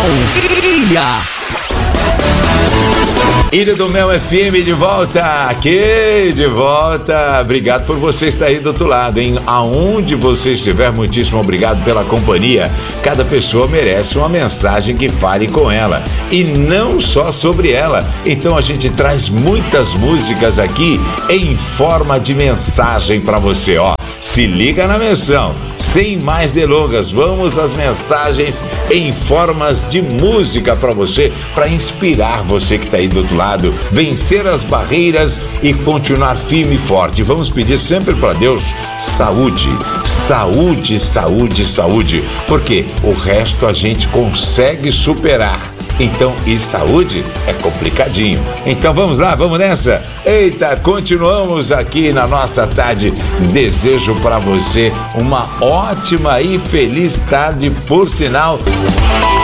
Ilha. Ilha do Mel FM de volta, aqui de volta. Obrigado por você estar aí do outro lado, hein? Aonde você estiver, muitíssimo obrigado pela companhia. Cada pessoa merece uma mensagem que fale com ela e não só sobre ela. Então a gente traz muitas músicas aqui em forma de mensagem para você, ó. Se liga na menção. Sem mais delongas, vamos às mensagens em formas de música para você, para inspirar você que está aí do outro lado, vencer as barreiras e continuar firme e forte. Vamos pedir sempre para Deus saúde, saúde, saúde, saúde, porque o resto a gente consegue superar. Então, e saúde é complicadinho. Então vamos lá, vamos nessa? Eita, continuamos aqui na nossa tarde. Desejo para você uma ótima e feliz tarde, por sinal.